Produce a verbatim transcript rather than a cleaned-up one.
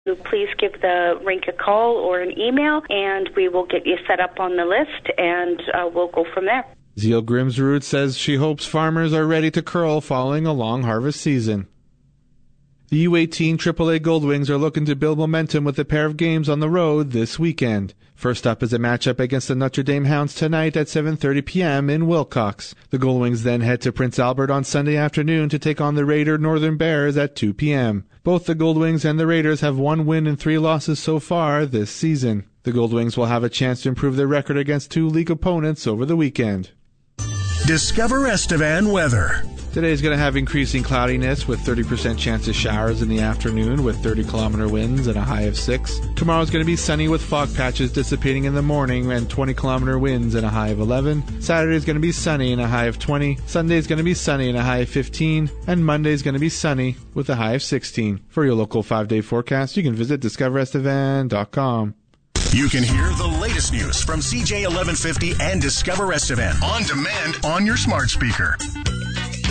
Please give the rink a call or an email, and we will get you set up on the list, and uh, we'll go from there. Zeal Grimsrud says she hopes farmers are ready to curl following a long harvest season. The U eighteen triple A Goldwings are looking to build momentum with a pair of games on the road this weekend. First up is a matchup against the Notre Dame Hounds tonight at seven thirty p.m. in Wilcox. The Goldwings then head to Prince Albert on Sunday afternoon to take on the Raider Northern Bears at two p.m. Both the Goldwings and the Raiders have one win and three losses so far this season. The Goldwings will have a chance to improve their record against two league opponents over the weekend. Discover Estevan weather. Today is going to have increasing cloudiness with thirty percent chance of showers in the afternoon with thirty kilometer winds and a high of six. Tomorrow is going to be sunny with fog patches dissipating in the morning and twenty kilometer winds and a high of eleven. Saturday is going to be sunny and a high of twenty. Sunday is going to be sunny and a high of fifteen. And Monday is going to be sunny with a high of sixteen. For your local five-day forecast, you can visit discover estevan dot com. You can hear the latest news from C J eleven fifty and Discover Estevan on demand on your smart speaker.